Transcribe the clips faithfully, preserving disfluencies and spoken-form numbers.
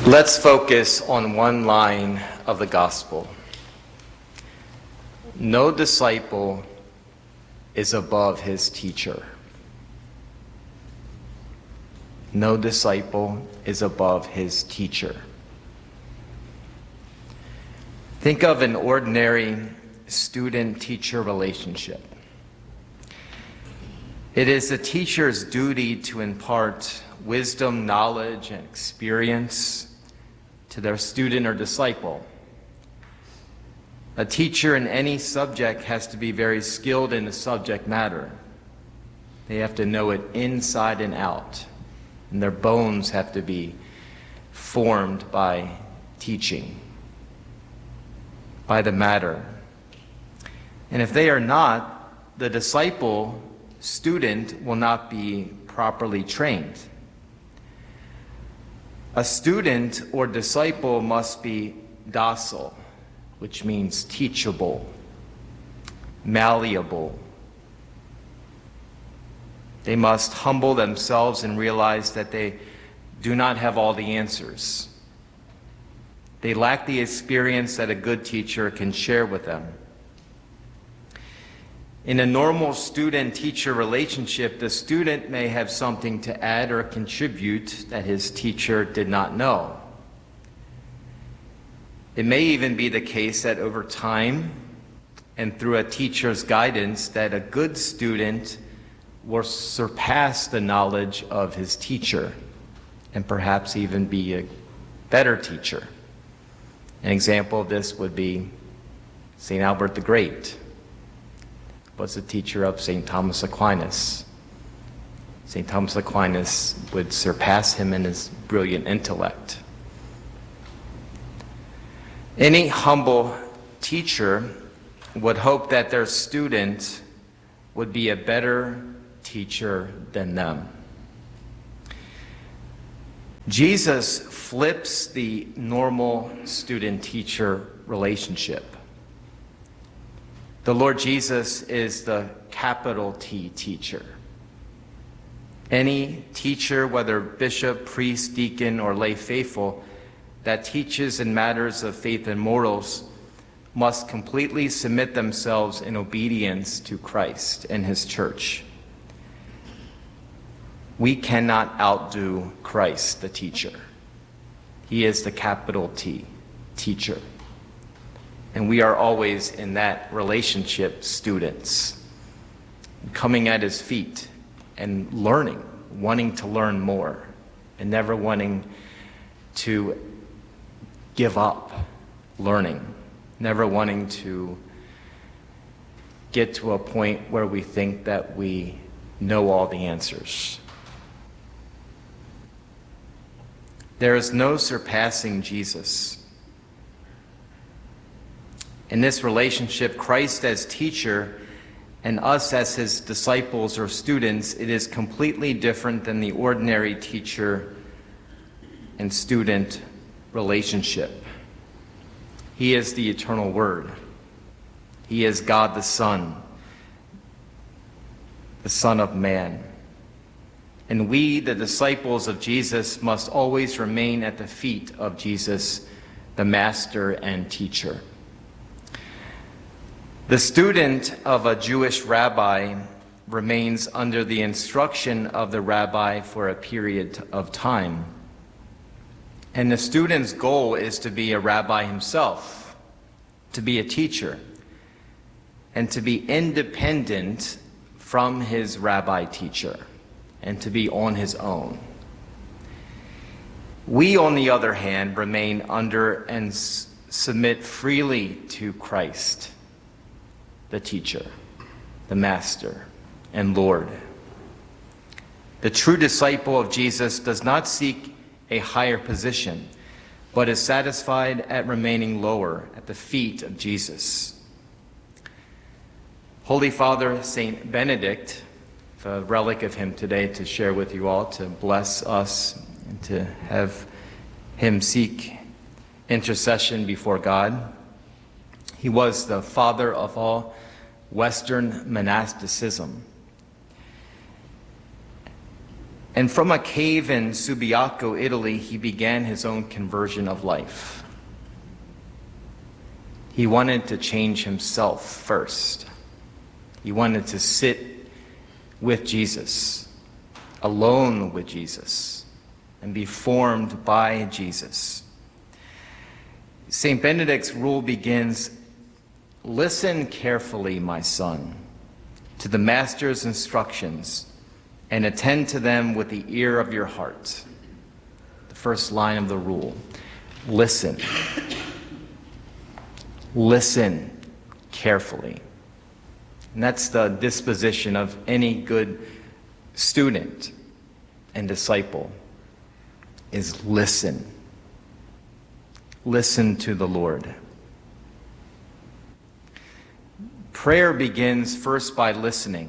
Let's focus on one line of the gospel. No disciple is above his teacher. No disciple is above his teacher. Think of an ordinary student-teacher relationship. It is the teacher's duty to impart wisdom, knowledge, and experience to their student or disciple. A teacher in any subject has to be very skilled in the subject matter. They have to know it inside and out, and their bones have to be formed by teaching, by the matter. And if they are not, the disciple, student, will not be properly trained. A student or disciple must be docile, which means teachable, malleable. They must humble themselves and realize that they do not have all the answers. They lack the experience that a good teacher can share with them. In a normal student-teacher relationship, the student may have something to add or contribute that his teacher did not know. It may even be the case that over time and through a teacher's guidance that a good student will surpass the knowledge of his teacher and perhaps even be a better teacher. An example of this would be Saint Albert the Great was the teacher of Saint Thomas Aquinas. Saint Thomas Aquinas would surpass him in his brilliant intellect. Any humble teacher would hope that their student would be a better teacher than them. Jesus flips the normal student-teacher relationship. The Lord Jesus is the capital T teacher. Any teacher, whether bishop, priest, deacon, or lay faithful, that teaches in matters of faith and morals must completely submit themselves in obedience to Christ and his church. We cannot outdo Christ, the teacher. He is the capital T teacher. And we are always in that relationship students, coming at his feet and learning, wanting to learn more, and never wanting to give up learning, never wanting to get to a point where we think that we know all the answers. There is no surpassing Jesus. In this relationship, Christ as teacher and us as his disciples or students, it is completely different than the ordinary teacher and student relationship. He is the eternal Word. He is God the Son, the Son of Man. And we, the disciples of Jesus, must always remain at the feet of Jesus, the Master and Teacher. The student of a Jewish rabbi remains under the instruction of the rabbi for a period of time. And the student's goal is to be a rabbi himself, to be a teacher, and to be independent from his rabbi teacher, and to be on his own. We, on the other hand, remain under and s- submit freely to Christ, the teacher, the master, and Lord. The true disciple of Jesus does not seek a higher position, but is satisfied at remaining lower at the feet of Jesus. Holy Father Saint Benedict, a relic of him today to share with you all, to bless us and to have him seek intercession before God. He was the father of all Western monasticism. And from a cave in Subiaco, Italy, he began his own conversion of life. He wanted to change himself first. He wanted to sit with Jesus, alone with Jesus, and be formed by Jesus. Saint Benedict's rule begins, "Listen carefully, my son, to the Master's instructions, and attend to them with the ear of your heart." The first line of the rule, listen. Listen carefully. And that's the disposition of any good student and disciple, is listen. Listen to the Lord. Prayer begins first by listening.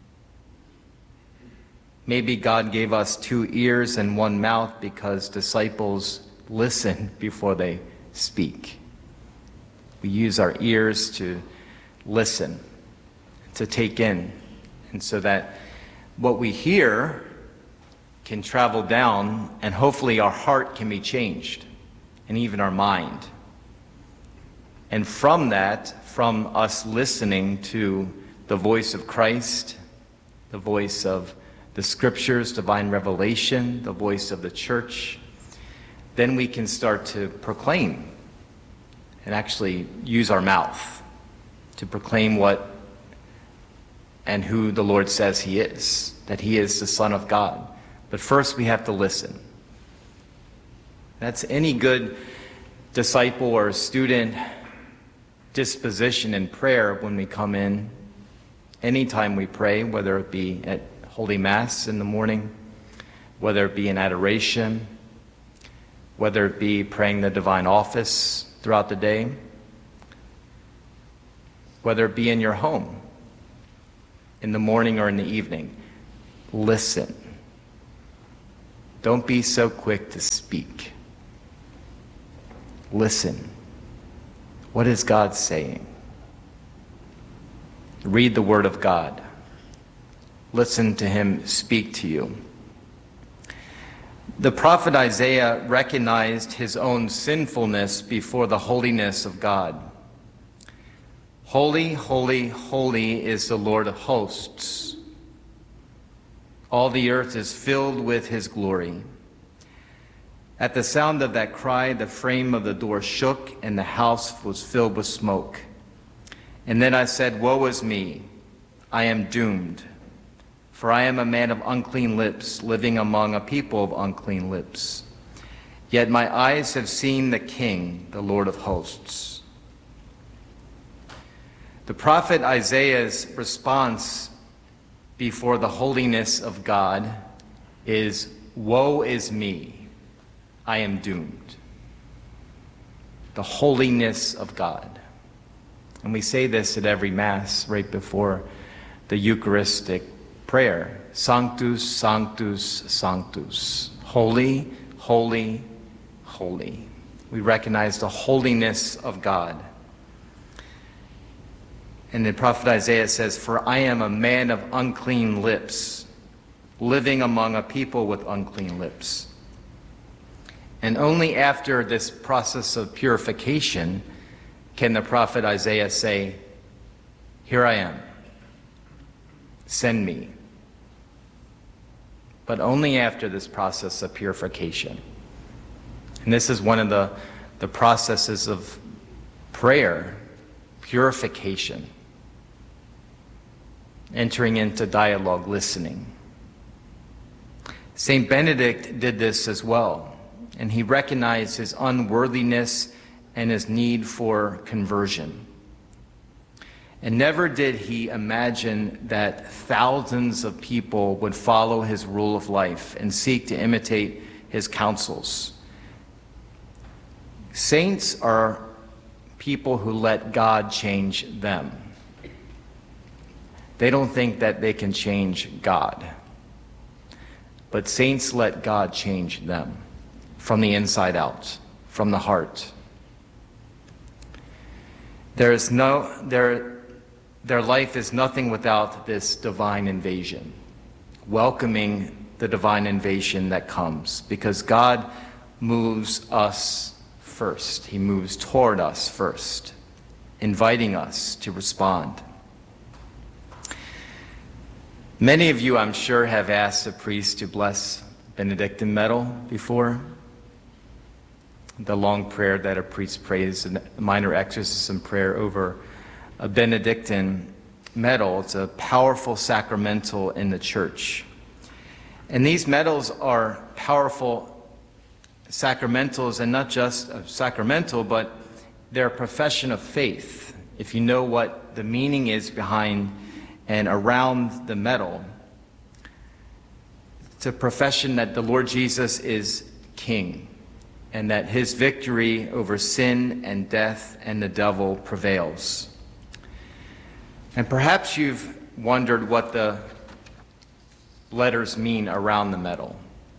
Maybe God gave us two ears and one mouth because disciples listen before they speak. We use our ears to listen, to take in, and so that what we hear can travel down, and hopefully our heart can be changed, and even our mind. And from that, from us listening to the voice of Christ, the voice of the Scriptures, divine revelation, the voice of the church, then we can start to proclaim and actually use our mouth to proclaim what and who the Lord says he is, that he is the Son of God. But first we have to listen. That's any good disciple or student disposition in prayer when we come in. Anytime we pray, whether it be at Holy Mass in the morning, whether it be in adoration, whether it be praying the divine office throughout the day, whether it be in your home, in the morning or in the evening, listen. Don't be so quick to speak. Listen. What is God saying? Read the Word of God. Listen to him speak to you. The prophet Isaiah recognized his own sinfulness before the holiness of God. Holy, holy, holy is the Lord of hosts. All the earth is filled with his glory. At the sound of that cry, the frame of the door shook, and the house was filled with smoke. And then I said, "Woe is me, I am doomed, for I am a man of unclean lips, living among a people of unclean lips. Yet my eyes have seen the King, the Lord of hosts." The prophet Isaiah's response before the holiness of God is, "Woe is me, I am doomed." The holiness of God. And we say this at every Mass right before the Eucharistic prayer. Sanctus, Sanctus, Sanctus. Holy, holy, holy. We recognize the holiness of God. And the prophet Isaiah says, "For I am a man of unclean lips, living among a people with unclean lips." And only after this process of purification can the prophet Isaiah say, "Here I am, send me." But only after this process of purification. And this is one of the, the processes of prayer, purification. Entering into dialogue, listening. Saint Benedict did this as well, and he recognized his unworthiness and his need for conversion. And never did he imagine that thousands of people would follow his rule of life and seek to imitate his counsels. Saints are people who let God change them. They don't think that they can change God. But saints let God change them from the inside out, from the heart. There is no, their, their life is nothing without this divine invasion, welcoming the divine invasion that comes, because God moves us first. He moves toward us first, inviting us to respond. Many of you, I'm sure, have asked a priest to bless Benedictine medal before. The long prayer that a priest prays, a minor exorcism prayer over a Benedictine medal. It's a powerful sacramental in the church. And these medals are powerful sacramentals, and not just a sacramental, but they're a profession of faith. If you know what the meaning is behind and around the medal, it's a profession that the Lord Jesus is King, and that his victory over sin and death and the devil prevails. And perhaps you've wondered what the letters mean around the medal.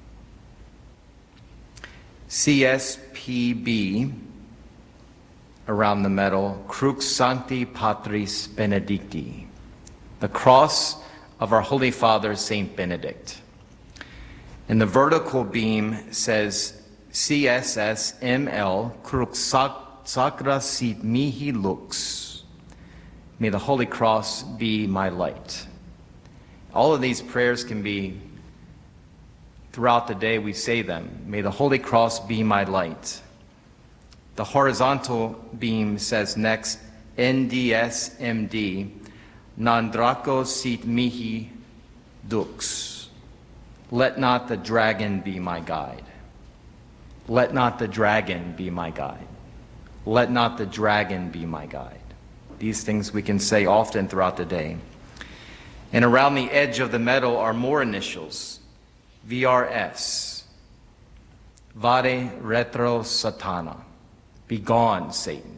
C S P B around the medal, Crux Sancti Patris Benedicti, the cross of our Holy Father, Saint Benedict. And the vertical beam says C S S M L, Crux Sacra Sit Mihi Lux. May the Holy Cross be my light. All of these prayers can be, throughout the day we say them. May the Holy Cross be my light. The horizontal beam says next, N D S M D, Non Draco Sit Mihi Dux. Let not the dragon be my guide. Let not the dragon be my guide. Let not the dragon be my guide. These things we can say often throughout the day. And around the edge of the medal are more initials, V R S, Vade Retro Satana, begone, Satan.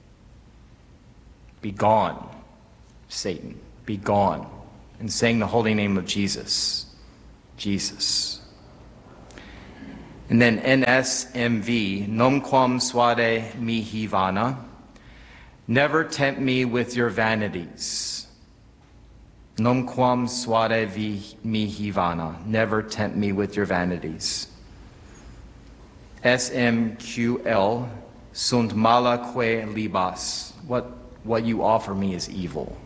Begone, Satan, begone. And saying the holy name of Jesus, Jesus. And then N S M V, Nomquam Suade Mihi Vana, never tempt me with your vanities. Nomquam Suade Mihi Vana, never tempt me with your vanities. S M Q L, Sunt mala que libas, what, what you offer me is evil.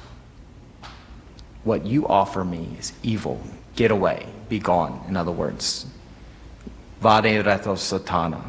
What you offer me is evil. Get away, be gone, in other words. Vade Retro Satana.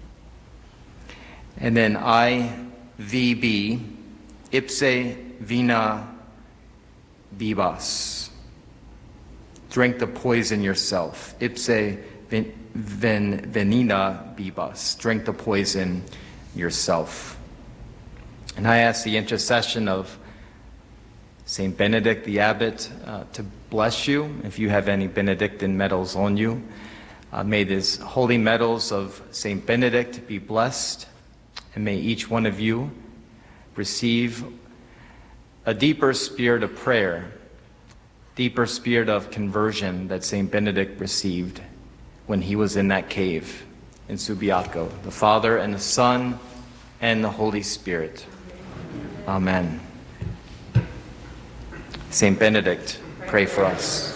And then I V B, Ipse Vina Bibas. Drink the poison yourself. Ipse ven, ven, venina bibas. Drink the poison yourself. And I ask the intercession of Saint Benedict the Abbot uh, to bless you if you have any Benedictine medals on you. Uh, may these holy medals of Saint Benedict be blessed, and may each one of you receive a deeper spirit of prayer, deeper spirit of conversion that Saint Benedict received when he was in that cave in Subiaco, the Father and the Son and the Holy Spirit. Amen. Saint Benedict, pray for us.